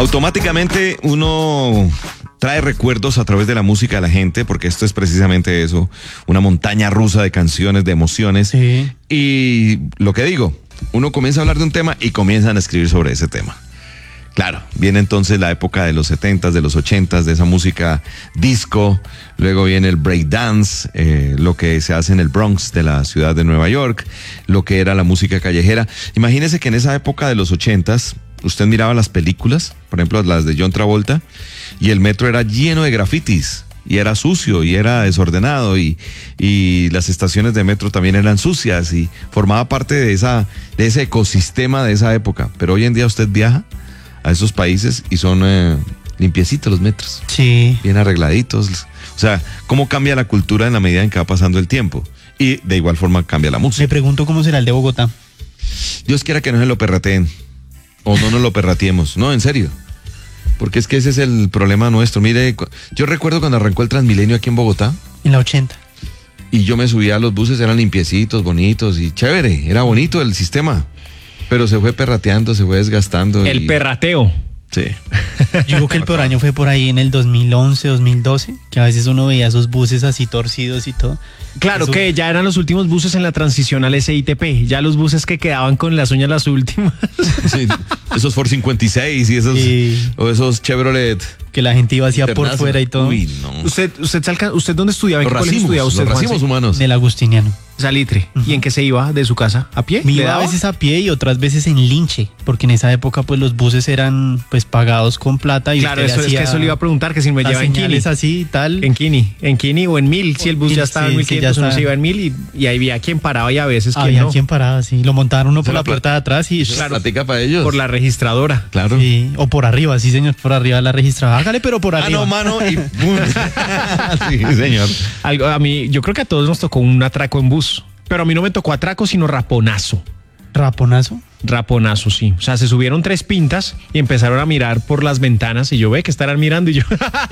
Automáticamente uno trae recuerdos a través de la música de la gente, porque esto es precisamente eso, una montaña rusa de canciones, de emociones. Sí. Y lo que digo, uno comienza a hablar de un tema y comienzan a escribir sobre ese tema. Claro, viene entonces la época de los 70s, de los 80s, de esa música disco, luego viene el breakdance, lo que se hace en el Bronx de la ciudad de Nueva York, lo que era la música callejera. Imagínese que en esa época de los 80s, usted miraba las películas, por ejemplo las de John Travolta, y el metro era lleno de grafitis, y era sucio, y era desordenado, y las estaciones de metro también eran sucias, y formaba parte de ese ecosistema de esa época. Pero hoy en día usted viaja a esos países y son limpiecitos los metros. Sí. Bien arregladitos. O sea, ¿cómo cambia la cultura en la medida en que va pasando el tiempo? Y de igual forma cambia la Me música. pregunto cómo será el de Bogotá. Dios quiera que no se lo perrateen. O no nos lo perrateemos. No, en serio. Porque es que ese es el problema nuestro. Mire, yo recuerdo cuando arrancó el Transmilenio aquí en Bogotá. En la 80. Y yo me subía a los buses, eran limpiecitos, bonitos y chévere. Era bonito el sistema. Pero se fue perrateando, se fue desgastando. El perrateo. Sí. Yo digo que el peor año fue por ahí en el 2011, 2012, que a veces uno veía esos buses así torcidos y todo. Claro, Eso- que ya eran los últimos buses en la transición al SITP. Ya los buses que quedaban con las uñas las últimas. Sí, esos Ford 56 y esos, Sí. o esos Chevrolet. Que la gente iba hacia por Internacional. fuera y todo. Uy, no. ¿Usted dónde estudiaba? ¿En Los qué colegio racimos, estudiaba usted, los racimos Juanse? humanos. Del Agustiniano. Salitre. ¿Y en qué se iba de su casa? ¿A pie? Me ¿Le iba a daba? veces a pie y otras veces en linche, porque en esa época pues los buses eran pues pagados con plata y Claro, usted eso, es que hacía eso le iba a preguntar, que si me las lleva en Kini. señales así y tal. En Kini o en 1000, si el bus ya estaba en Sí, 1500, sí, ya uno está. se iba en 1000 y ahí había quien paraba y a veces quien Había no. quien paraba así, lo montaban uno por Se la la puerta de atrás y Claro. Platica para ellos. Por la registradora. Claro. sí, o por arriba, sí señor, por arriba de la registrada. Hágale, pero por arriba. No, mano, y ¡pum! Sí, señor. Algo, a mí, yo creo que a todos nos tocó un atraco en bus. Pero a mí no me tocó atraco, sino raponazo. Raponazo. Raponazo, sí. O sea, se subieron 3 pintas y empezaron a mirar por las ventanas y yo ve que estarán mirando y yo.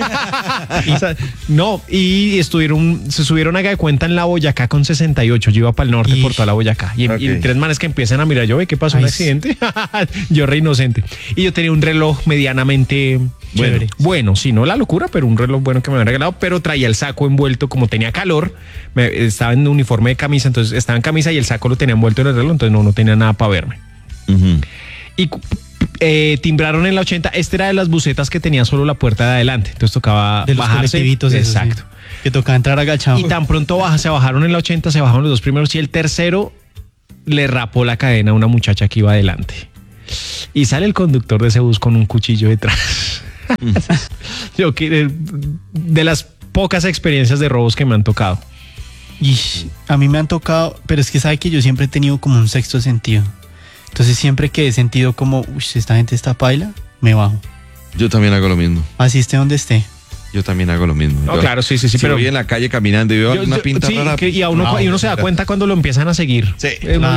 O sea, no, y se subieron haga de cuenta en la Boyacá con 68. Yo iba para el norte por toda la Boyacá. Y, Ok. y 3 manes que empiezan a mirar, yo ve qué pasó, un Ay, accidente. Yo re inocente. Y yo tenía un reloj medianamente Chévere. bueno, sí, no la locura, pero un reloj bueno que me habían regalado, pero traía el saco envuelto, como tenía calor, estaba en uniforme de camisa, entonces estaba en camisa y el saco lo tenía envuelto en el reloj, entonces no tenía nada para verme. Ujú. Y timbraron en la 80, este era de las busetas que tenía solo la puerta de adelante, entonces tocaba De los bajarse. colectivitos esos, Exacto. sí, que tocaba entrar agachado. Y tan pronto se bajaron en la 80, se bajaron los 2 primeros y el tercero le rapó la cadena a una muchacha que iba adelante. Y sale el conductor de ese bus con un cuchillo detrás. Yo que de las pocas experiencias de robos que me han tocado. Y a mí me han tocado, pero es que sabe que yo siempre he tenido como un sexto sentido. Entonces siempre que he sentido como, uy, esta gente está paila, me bajo. Yo también hago lo mismo. Así esté donde esté. Yo también hago lo mismo. No, Yo- claro, sí, Si pero voy en la calle caminando y veo yo- una yo- pinta sí, rara. y uno se da cuenta cuando lo empiezan a seguir. Sí,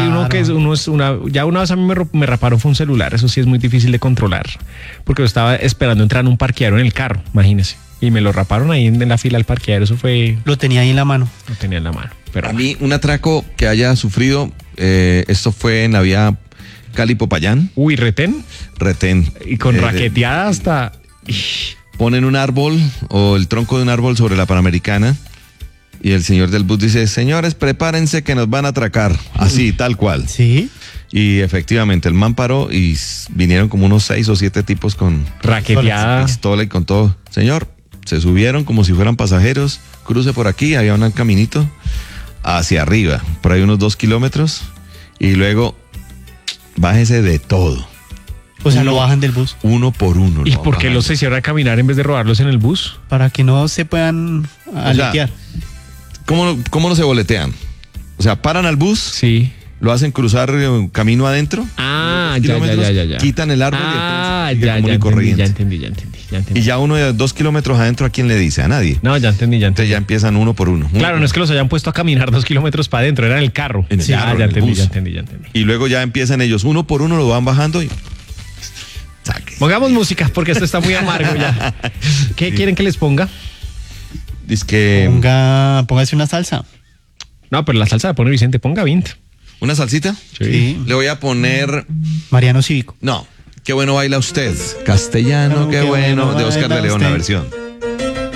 Ya una vez a mí me raparon fue un celular, eso sí es muy difícil de controlar, porque yo estaba esperando entrar en un parqueadero en el carro, imagínese, y me lo raparon ahí en la fila del parqueadero, eso fue, Lo tenía ahí en la mano. no tenía en la mano. Pero A mí, un atraco que haya sufrido, esto fue en la vía Cali-Popayán, uy, retén, retén. y con Eh, raqueteada hasta... Ponen un árbol o el tronco de un árbol sobre la Panamericana y el señor del bus dice, señores, prepárense que nos van a atracar. Así, tal cual. Sí. Y efectivamente, el man paró y vinieron como unos 6 o 7 tipos con Raqueteada. pistola y con todo. Señor, se subieron como si fueran pasajeros, cruce por aquí, había un caminito hacia arriba, por ahí unos 2 kilómetros, y luego bájese de todo. O sea, Uno- lo bajan del bus Uno por uno. ¿Y lo por qué bajan. los hicieron a caminar en vez de robarlos en el bus? para que no se puedan aletear. ¿Cómo no se boletean? O sea, paran al bus, Sí. lo hacen cruzar camino adentro, Ah, kilómetros, ya. quitan el árbol Ah, y el tránsito sigue ya común y entendí, corriente. ya entendí. Y ya uno de 2 kilómetros adentro, ¿a quién le dice? A nadie. No, ya entendí. Entonces ya empiezan uno por uno. Claro, no es que los hayan puesto a caminar 2 kilómetros para adentro, era en el carro. En el carro, ya en el entendí, bus. ya entendí. Y luego ya empiezan ellos, uno por uno lo van bajando y... Saque. Pongamos música porque esto está muy amargo ya. ¿Qué quieren que les ponga? Dice que... Póngase una salsa. No, pero la salsa la pone Vicente, ponga 20. ¿Una salsita? Sí. Le voy a poner... Mariano Cívico. No, Qué bueno baila usted. Castellano, qué bueno. De Oscar de León, la versión.